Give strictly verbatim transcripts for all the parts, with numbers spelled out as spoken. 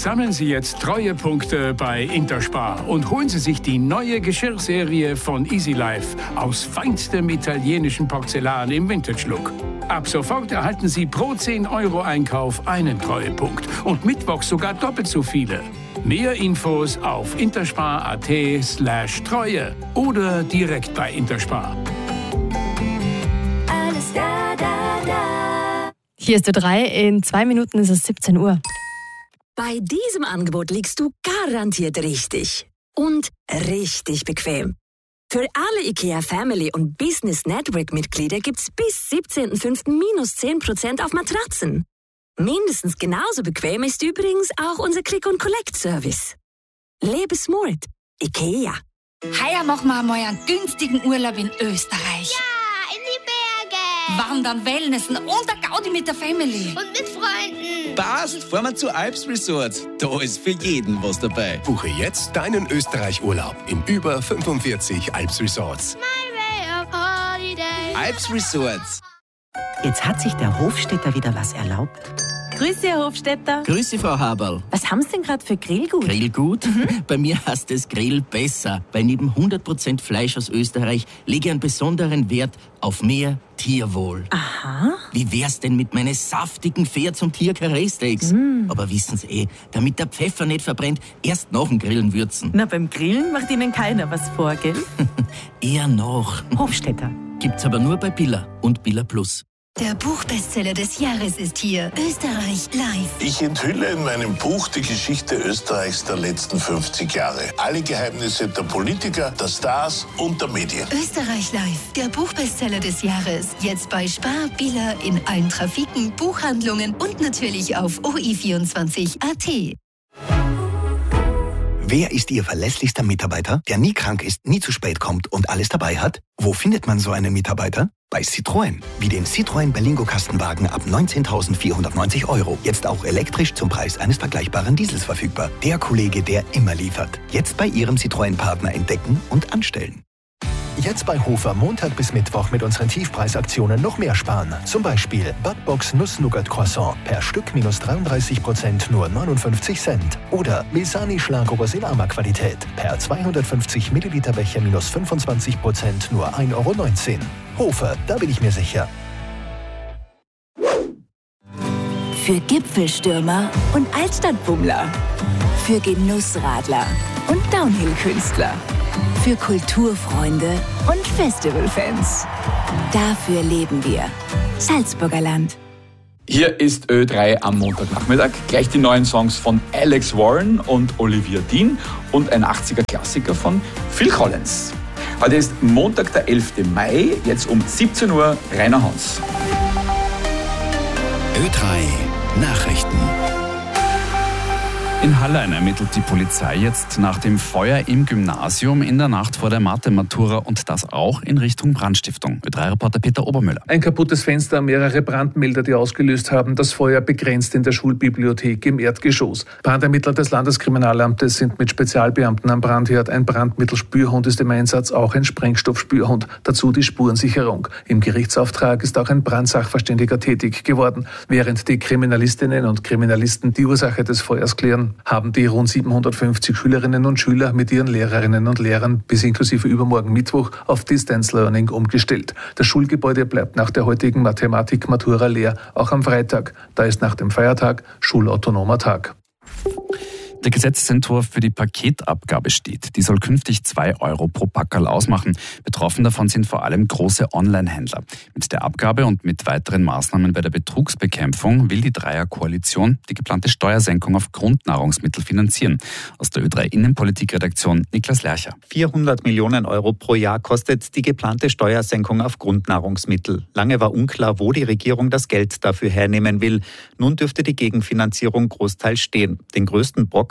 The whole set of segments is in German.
Sammeln Sie jetzt Treuepunkte bei Interspar und holen Sie sich die neue Geschirrserie von Easy Life aus feinstem italienischem Porzellan im Vintage-Look. Ab sofort erhalten Sie pro zehn Euro Einkauf einen Treuepunkt und mittwochs sogar doppelt so viele. Mehr Infos auf interspar.at slash Treue oder direkt bei Interspar. Alles da, da, da. Hier ist Ö drei, in zwei Minuten ist es siebzehn Uhr. Bei diesem Angebot liegst du garantiert richtig. Und richtig bequem. Für alle IKEA Family und Business Network Mitglieder gibt's bis siebzehnten fünften minus zehn Prozent auf Matratzen. Mindestens genauso bequem ist übrigens auch unser Click-and-Collect-Service. Lebe smart. IKEA. Heuer machen wir einmal einen günstigen Urlaub in Österreich. Ja, in die Berge. Wandern, Wellnessen und der Gaudi mit der Family. Und mit Freunden. Passt, fahren wir zu Alps Resort. Da ist für jeden was dabei. Buche jetzt deinen Österreich-Urlaub in über fünfundvierzig Alps Resorts. My way of holiday. Alps Resorts. Jetzt hat sich der Hofstädter wieder was erlaubt. Grüße, Herr Hofstädter. Grüße, Frau Haberl. Was haben Sie denn gerade für Grillgut? Grillgut? Mhm. Bei mir heißt es Grill besser, weil neben hundert Prozent Fleisch aus Österreich lege ich einen besonderen Wert auf mehr Tierwohl. Aha. Wie wär's denn mit meinen saftigen Pferd- zum Tier-Karree-Steaks? Mm. Aber wissen Sie eh, damit der Pfeffer nicht verbrennt, erst nach dem Grillen würzen. Na, beim Grillen macht Ihnen keiner was vor, gell? Eher noch. Hofstädter. Gibt's aber nur bei Billa und Billa Plus. Der Buchbestseller des Jahres ist hier. Österreich live. Ich enthülle in meinem Buch die Geschichte Österreichs der letzten fünfzig Jahre. Alle Geheimnisse der Politiker, der Stars und der Medien. Österreich live. Der Buchbestseller des Jahres. Jetzt bei Spar, Billa, in allen Trafiken, Buchhandlungen und natürlich auf O I vierundzwanzig Punkt A T. Wer ist Ihr verlässlichster Mitarbeiter, der nie krank ist, nie zu spät kommt und alles dabei hat? Wo findet man so einen Mitarbeiter? Bei Citroën. Wie den Citroën Berlingo Kastenwagen ab neunzehntausendvierhundertneunzig Euro. Jetzt auch elektrisch zum Preis eines vergleichbaren Diesels verfügbar. Der Kollege, der immer liefert. Jetzt bei Ihrem Citroën-Partner entdecken und anstellen. Jetzt bei Hofer Montag bis Mittwoch mit unseren Tiefpreisaktionen noch mehr sparen. Zum Beispiel Budbox Nuss-Nougat-Croissant per Stück minus dreiunddreißig Prozent nur neunundfünfzig Cent. Oder Milsani Schlagobers in Ama-Qualität per zweihundertfünfzig Milliliter Becher minus fünfundzwanzig Prozent nur ein Euro neunzehn. Hofer, da bin ich mir sicher. Für Gipfelstürmer und Altstadtbummler. Für Genussradler und Downhill-Künstler. Für Kulturfreunde und Festivalfans. Dafür leben wir. Salzburger Land. Hier ist Ö drei am Montagnachmittag. Gleich die neuen Songs von Alex Warren und Olivia Dean und ein achtziger-Klassiker von Phil Collins. Heute ist Montag, der elften Mai, jetzt um siebzehn Uhr, Rainer Hans. Ö drei Nachrichten. In Hallein ermittelt die Polizei jetzt nach dem Feuer im Gymnasium in der Nacht vor der Mathe-Matura und das auch in Richtung Brandstiftung. Ö drei Reporter Peter Obermüller. Ein kaputtes Fenster, mehrere Brandmelder, die ausgelöst haben, das Feuer begrenzt in der Schulbibliothek im Erdgeschoss. Brandermittler des Landeskriminalamtes sind mit Spezialbeamten am Brandherd. Ein Brandmittelspürhund ist im Einsatz, auch ein Sprengstoffspürhund. Dazu die Spurensicherung. Im Gerichtsauftrag ist auch ein Brandsachverständiger tätig geworden. Während die Kriminalistinnen und Kriminalisten die Ursache des Feuers klären, haben die rund siebenhundertfünfzig Schülerinnen und Schüler mit ihren Lehrerinnen und Lehrern bis inklusive übermorgen Mittwoch auf Distance Learning umgestellt. Das Schulgebäude bleibt nach der heutigen Mathematik-Matura leer, auch am Freitag. Da ist nach dem Feiertag schulautonomer Tag. Der Gesetzesentwurf für die Paketabgabe steht. Die soll künftig zwei Euro pro Packerl ausmachen. Betroffen davon sind vor allem große Online-Händler. Mit der Abgabe und mit weiteren Maßnahmen bei der Betrugsbekämpfung will die Dreierkoalition die geplante Steuersenkung auf Grundnahrungsmittel finanzieren. Aus der Ö drei Innenpolitik-Redaktion Niklas Lercher. vierhundert Millionen Euro pro Jahr kostet die geplante Steuersenkung auf Grundnahrungsmittel. Lange war unklar, wo die Regierung das Geld dafür hernehmen will. Nun dürfte die Gegenfinanzierung großteils stehen. Den größten Brock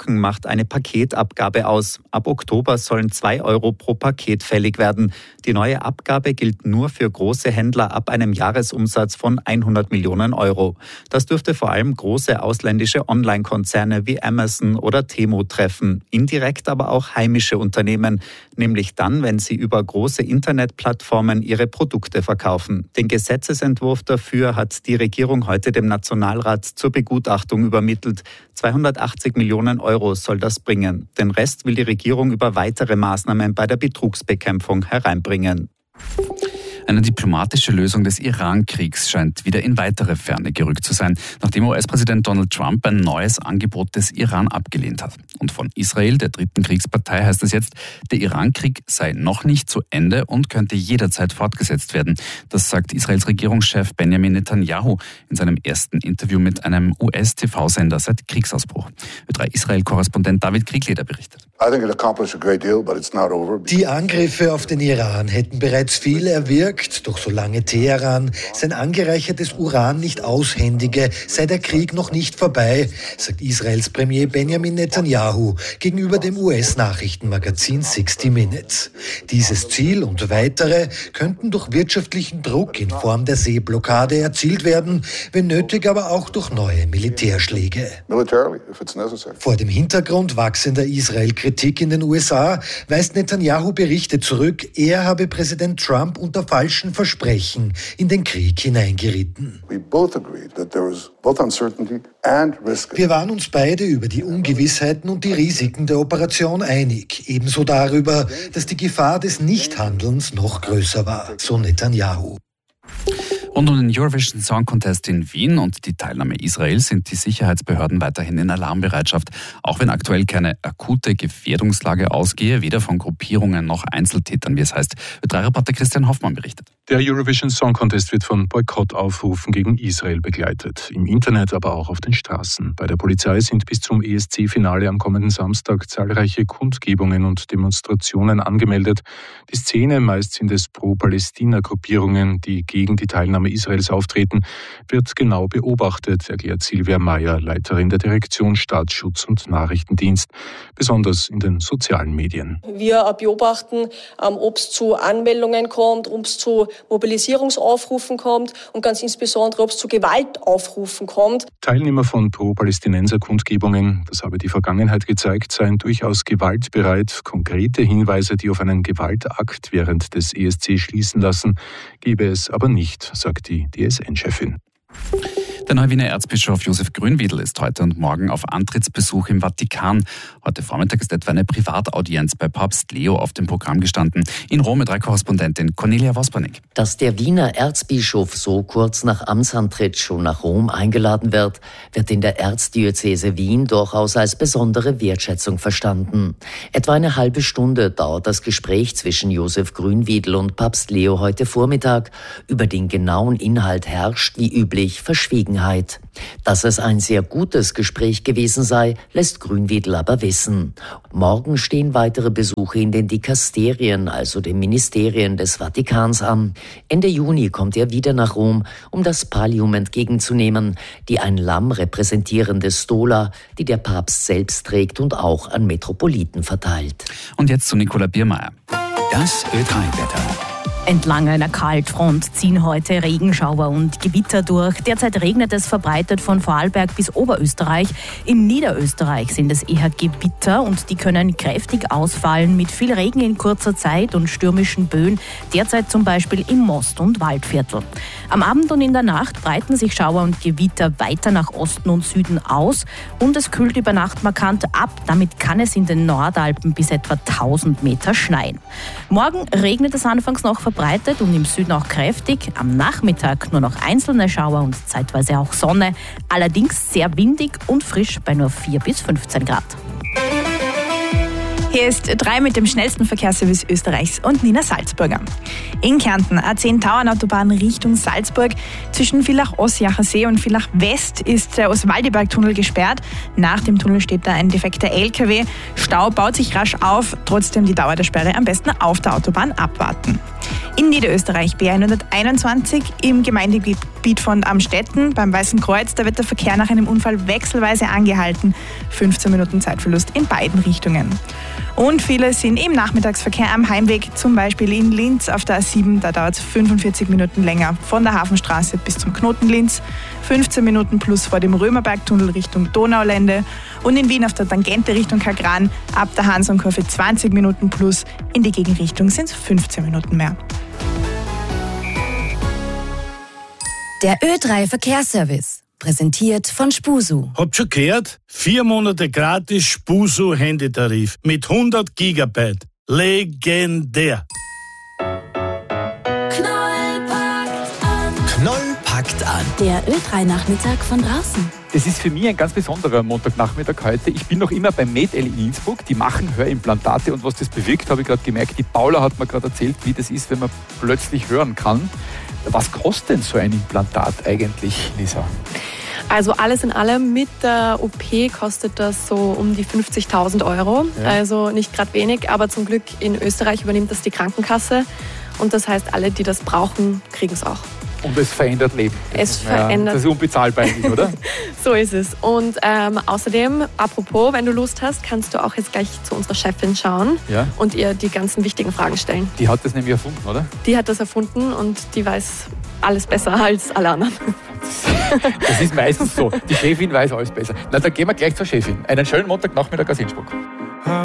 Wochen macht eine Paketabgabe aus. Ab Oktober sollen zwei Euro pro Paket fällig werden. Die neue Abgabe gilt nur für große Händler ab einem Jahresumsatz von hundert Millionen Euro. Das dürfte vor allem große ausländische Online-Konzerne wie Amazon oder Temu treffen. Indirekt aber auch heimische Unternehmen, nämlich dann, wenn sie über große Internetplattformen ihre Produkte verkaufen. Den Gesetzesentwurf dafür hat die Regierung heute dem Nationalrat zur Begutachtung übermittelt. zweihundertachtzig Millionen Euro soll das bringen. Den Rest will die Regierung über weitere Maßnahmen bei der Betrugsbekämpfung hereinbringen. Eine diplomatische Lösung des Iran-Kriegs scheint wieder in weitere Ferne gerückt zu sein, nachdem U S-Präsident Donald Trump ein neues Angebot des Iran abgelehnt hat. Und von Israel, der dritten Kriegspartei, heißt es jetzt, der Iran-Krieg sei noch nicht zu Ende und könnte jederzeit fortgesetzt werden. Das sagt Israels Regierungschef Benjamin Netanyahu in seinem ersten Interview mit einem U S-T V-Sender seit Kriegsausbruch. Ö drei Israel-Korrespondent David Kriegleder berichtet. Die Angriffe auf den Iran hätten bereits viel erwirkt. Doch solange Teheran sein angereichertes Uran nicht aushändige, sei der Krieg noch nicht vorbei, sagt Israels Premier Benjamin Netanyahu gegenüber dem U S-Nachrichtenmagazin sixty minutes. Dieses Ziel und weitere könnten durch wirtschaftlichen Druck in Form der Seeblockade erzielt werden, wenn nötig aber auch durch neue Militärschläge. Vor dem Hintergrund wachsender Israel-Kritik in den U S A weist Netanyahu Berichte zurück, er habe Präsident Trump unter falschen Versprechen in den Krieg hineingeritten. Wir waren uns beide über die Ungewissheiten und die Risiken der Operation einig, ebenso darüber, dass die Gefahr des Nichthandelns noch größer war, so Netanyahu. Rund um den Eurovision Song Contest in Wien und die Teilnahme Israels sind die Sicherheitsbehörden weiterhin in Alarmbereitschaft, auch wenn aktuell keine akute Gefährdungslage ausgehe, weder von Gruppierungen noch Einzeltätern, wie es heißt. Ö drei Reporter Christian Hoffmann berichtet. Der Eurovision Song Contest wird von Boykottaufrufen gegen Israel begleitet, im Internet, aber auch auf den Straßen. Bei der Polizei sind bis zum E S C-Finale am kommenden Samstag zahlreiche Kundgebungen und Demonstrationen angemeldet. Die Szene, meist sind es Pro-Palästina-Gruppierungen, die gegen die Teilnahme Israels auftreten, wird genau beobachtet, erklärt Silvia Mayer, Leiterin der Direktion Staatsschutz und Nachrichtendienst, besonders in den sozialen Medien. Wir beobachten, ob es zu Anmeldungen kommt, ob es zu Mobilisierungsaufrufen kommt und ganz insbesondere, ob es zu Gewaltaufrufen kommt. Teilnehmer von Pro-Palästinenser-Kundgebungen, das habe die Vergangenheit gezeigt, seien durchaus gewaltbereit. Konkrete Hinweise, die auf einen Gewaltakt während des E S C schließen lassen, gebe es aber nicht, sagt die D S N-Chefin. Der neue Wiener Erzbischof Josef Grünwiedl ist heute und morgen auf Antrittsbesuch im Vatikan. Heute Vormittag ist etwa eine Privataudienz bei Papst Leo auf dem Programm gestanden. In Rom mit drei Korrespondentin Cornelia Vospanik. Dass der Wiener Erzbischof so kurz nach Amtsantritt schon nach Rom eingeladen wird, wird in der Erzdiözese Wien durchaus als besondere Wertschätzung verstanden. Etwa eine halbe Stunde dauert das Gespräch zwischen Josef Grünwiedl und Papst Leo heute Vormittag. Über den genauen Inhalt herrscht wie üblich Verschwiegenheit. Dass es ein sehr gutes Gespräch gewesen sei, lässt Grünwiedl aber wissen. Morgen stehen weitere Besuche in den Dikasterien, also den Ministerien des Vatikans, an. Ende Juni kommt er wieder nach Rom, um das Pallium entgegenzunehmen, die ein Lamm repräsentierende Stola, die der Papst selbst trägt und auch an Metropoliten verteilt. Und jetzt zu Nicola Biermeier. Das Ö drei Wetter. Entlang einer Kaltfront ziehen heute Regenschauer und Gewitter durch. Derzeit regnet es verbreitet von Vorarlberg bis Oberösterreich. In Niederösterreich sind es eher Gewitter und die können kräftig ausfallen mit viel Regen in kurzer Zeit und stürmischen Böen, derzeit zum Beispiel im Most- und Waldviertel. Am Abend und in der Nacht breiten sich Schauer und Gewitter weiter nach Osten und Süden aus und es kühlt über Nacht markant ab. Damit kann es in den Nordalpen bis etwa tausend Meter schneien. Morgen regnet es anfangs noch verbreitet und im Süden auch kräftig. Am Nachmittag nur noch einzelne Schauer und zeitweise auch Sonne. Allerdings sehr windig und frisch bei nur vier bis fünfzehn Grad. Hier ist drei mit dem schnellsten Verkehrsservice Österreichs und Nina Salzburger. In Kärnten A zehn Tauernautobahn Richtung Salzburg. Zwischen Villach-Ossiacher See und Villach-West ist der Oswaldiberg-Tunnel gesperrt. Nach dem Tunnel steht da ein defekter L K W. Stau baut sich rasch auf. Trotzdem die Dauer der Sperre am besten auf der Autobahn abwarten. In Niederösterreich B hunderteinundzwanzig im Gemeindegebiet Gebiet von Amstetten beim Weißen Kreuz, da wird der Verkehr nach einem Unfall wechselweise angehalten. fünfzehn Minuten Zeitverlust in beiden Richtungen. Und viele sind im Nachmittagsverkehr am Heimweg, zum Beispiel in Linz auf der A sieben, da dauert es fünfundvierzig Minuten länger von der Hafenstraße bis zum Knoten Linz, fünfzehn Minuten plus vor dem Römerbergtunnel Richtung Donaulände und in Wien auf der Tangente Richtung Kagran ab der Hansonkurve zwanzig Minuten plus, in die Gegenrichtung sind es fünfzehn Minuten mehr. Der Ö drei Verkehrsservice. Präsentiert von Spusu. Habt schon gehört? Vier Monate gratis Spusu Handytarif mit hundert Gigabyte. Legendär. Knoll packt an. Der Ö drei Nachmittag von draußen. Das ist für mich ein ganz besonderer Montagnachmittag heute. Ich bin noch immer beim MedL in Innsbruck. Die machen Hörimplantate und was das bewirkt, habe ich gerade gemerkt. Die Paula hat mir gerade erzählt, wie das ist, wenn man plötzlich hören kann. Was kostet denn so ein Implantat eigentlich, Lisa? Also alles in allem mit der O P kostet das so um die fünfzigtausend Euro. Ja. Also nicht gerade wenig, aber zum Glück in Österreich übernimmt das die Krankenkasse. Und das heißt, alle, die das brauchen, kriegen es auch. Und es verändert Leben. Das es verändert. Ja, das ist unbezahlbar eigentlich, oder? So ist es. Und ähm, außerdem, apropos, wenn du Lust hast, kannst du auch jetzt gleich zu unserer Chefin schauen ja. und ihr die ganzen wichtigen Fragen stellen. Die hat das nämlich erfunden, oder? Die hat das erfunden und die weiß alles besser als alle anderen. Das ist meistens so. Die Chefin weiß alles besser. Na, dann gehen wir gleich zur Chefin. Einen schönen Montagnachmittag aus Innsbruck.